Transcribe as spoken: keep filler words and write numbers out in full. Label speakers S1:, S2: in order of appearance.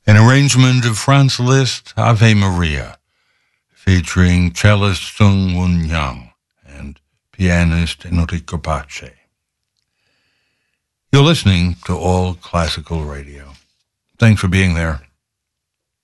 S1: An arrangement of Franz Liszt, Ave Maria, featuring cellist Sung Woon Young and pianist Enrico Pace. You're listening to All Classical Radio. Thanks for being there.